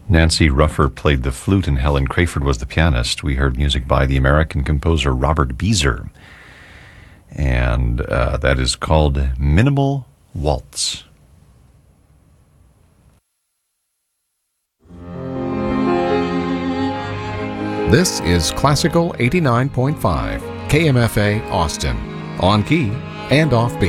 Nancy Ruffer played the flute and Helen Crayford was the pianist. We heard music by the American composer Robert Beezer, and that is called Minimal Waltz. This is Classical 89.5, KMFA Austin, on key and off beat.